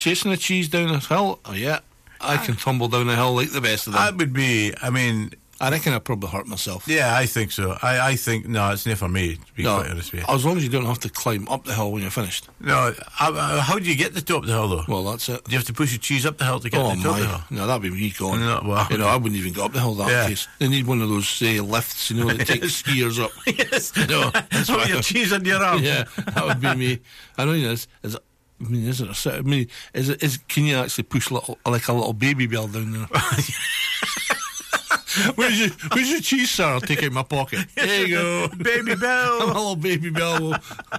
Chasing a cheese down a hill? Oh, yeah. I can tumble down a hill like the best of them. That would be, I mean... I reckon I'd probably hurt myself. Yeah, I think so. I think, no, it's not for me, to be quite honest with you. As long as you don't have to climb up the hill when you're finished. No, how do you get to the top of the hill, though? Well, that's it. Do you have to push your cheese up the hill to get to the top of the hill? No, that'd be me going. No, well, I wouldn't even go up the hill that case. They need one of those lifts, that takes skiers up. Yes. That's why your cheese on your arm. Yeah, that would be me. I know is can you actually push like a little baby bell down there? Where's your cheese, sir? I'll take it in my pocket. There you go. Baby bell. A little baby bell.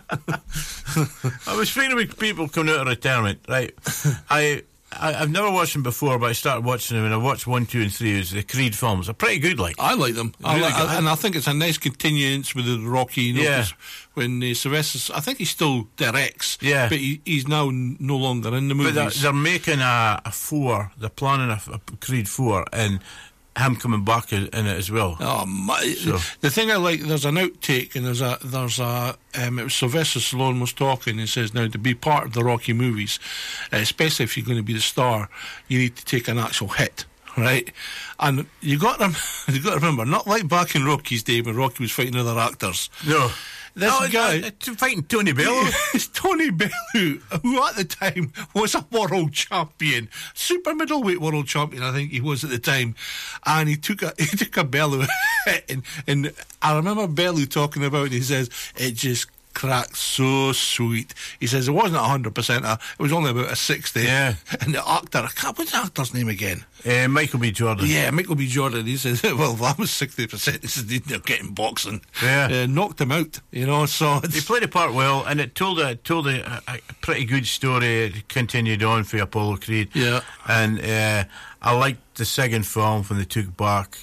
I was speaking with people coming out of retirement, right? I've never watched them before, but I started watching them, and I watched 1, 2, and 3. It was the Creed films. They're pretty good, like. I like them. And I think it's a nice continuance with the Rocky, when Sylvester, I think he still directs, but he's now no longer in the movies. But they're making a 4, they're planning a Creed 4, and him coming back in it as well. Oh my! So. The thing I like, there's an outtake, and there's a it was Sylvester Stallone was talking. He says, now to be part of the Rocky movies, especially if you're going to be the star, you need to take an actual hit, right? And you got to remember, not like back in Rocky's day when Rocky was fighting other actors. No. This guy fighting Tony Bellew. It's Tony Bellew, who at the time was a world champion, super middleweight world champion, I think he was at the time, and he took a Bellew hit, and I remember Bellew talking about it. He says it just cracked so sweet. He says it wasn't 100%. It was only about a 60. Yeah. And the actor, what's the actor's name again? Michael B. Jordan. Yeah, Michael B. Jordan. He says, well, that was 60%. He says they're getting boxing. Yeah. Knocked him out, so he played the part well, and it told a pretty good story. It continued on for Apollo Creed. Yeah. And I liked the second film when they took back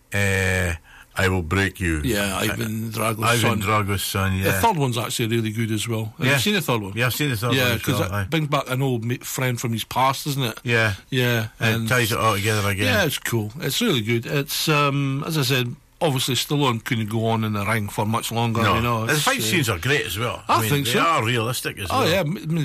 I Will Break You. Yeah, Ivan Drago's son. Yeah. The third one's actually really good as well. Have you seen the third one? Yeah, I've seen the third one. Yeah, because it brings back an old friend from his past, isn't it? Yeah. Yeah. And it ties it all together again. Yeah, it's cool. It's really good. It's, as I said, obviously Stallone couldn't go on in the ring for much longer. No. The fight scenes are great as well. I think so. They are realistic as well. Oh yeah,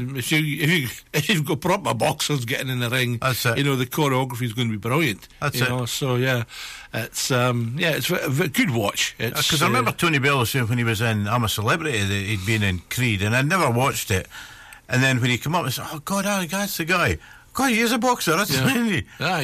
if you've got proper boxers getting in the ring, that's it. The choreography is going to be brilliant. That's it. So yeah, it's it's a good watch. Because I remember Tony Bellew saying when he was in I'm a Celebrity that he'd been in Creed, and I'd never watched it. And then when he came up and said, "Oh God, that's the guy." God, he is a boxer, that's and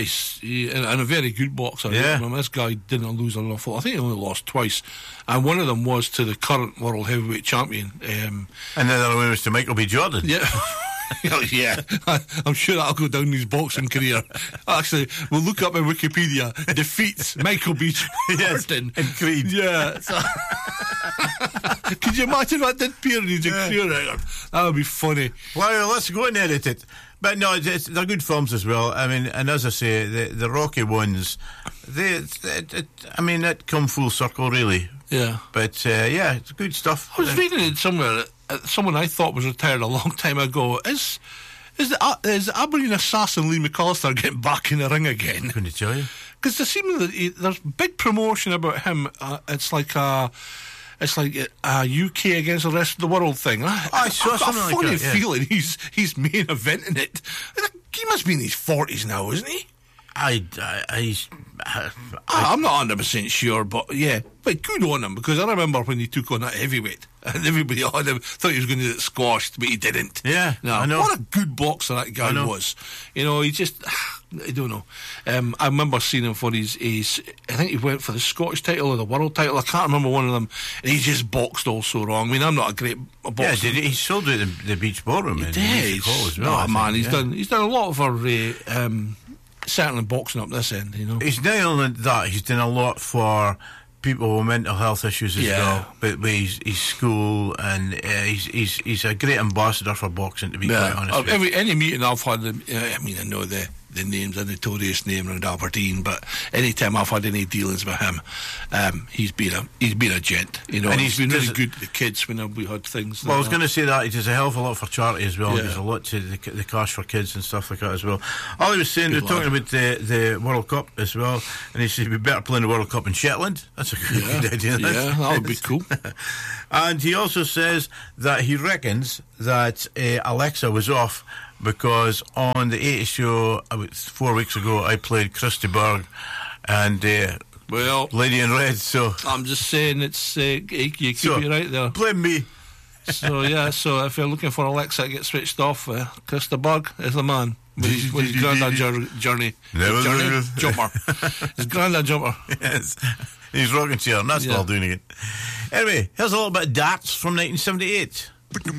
a very good boxer. Yeah. This guy didn't lose an awful. I think he only lost twice, and one of them was to the current world heavyweight champion. And the other one was to Michael B. Jordan. Yeah. Yeah, I'm sure that'll go down his boxing career. Actually, we'll look up in Wikipedia. Defeats Michael B. Jordan in Creed. Yeah. Could you imagine that did appear in his career record? That would be funny. Well, let's go and edit it. But no, they're good films as well. I mean, and as I say, the Rocky ones, that come full circle, really. Yeah. But it's good stuff. I was reading it somewhere. Someone I thought was retired a long time ago. Is the Aberdeen assassin Lee McAllister getting back in the ring again? Couldn't tell you. Because there's big promotion about him. It's like a UK against the rest of the world thing. I've got a funny feeling he's main eventing it. He must be in his 40s now, isn't he? I'm not 100% sure, but good on him, because I remember when he took on that heavyweight and everybody on him thought he was going to get squashed, but he didn't. Yeah, no, I know. What a good boxer that guy was. He just, I don't know. I remember seeing him for his, I think he went for the Scottish title or the world title. I can't remember one of them. And he just boxed all so wrong. I mean, I'm not a great boxer. Yeah, he sold it in the Beach Ballroom. He did. As well, he's done a lot for certainly boxing up this end, He's not only that, he's done a lot for people with mental health issues as well. But with his school, and he's a great ambassador for boxing, to be quite honest. Any meeting I've had, I know the name's a notorious name around Aberdeen, but any time I've had any dealings with him, he's been a gent, and he's been really good to the kids when we had things. Well, I was going to say that he does a hell of a lot for charity as well. He does a lot to the cash for kids and stuff like that as well. All he was saying, they're talking about the World Cup as well, and he said he'd be better playing the World Cup in Shetland. That's a good idea. Yeah, that would be cool. And he also says that he reckons that Alexa was off because on the 80 show about 4 weeks ago, I played Christy Berg and Lady in Red. So I'm just saying, it's you keep it right there. Blame me. So if you're looking for Alexa to get switched off, Christy Berg is the man. With his Grandad journey. Jumper. His Grandad jumper. Yes. His rocking chair, and that's all doing it. Anyway, here's a little bit of darts from 1978.